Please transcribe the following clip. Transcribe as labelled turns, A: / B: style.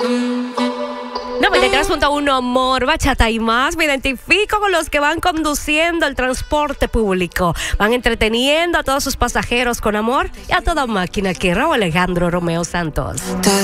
A: 93.1 Amor, Bachata y más. Me identifico con los que van conduciendo el transporte público. Van entreteniendo a todos sus pasajeros con amor y a toda máquina que Raúl Alejandro Romeo Santos.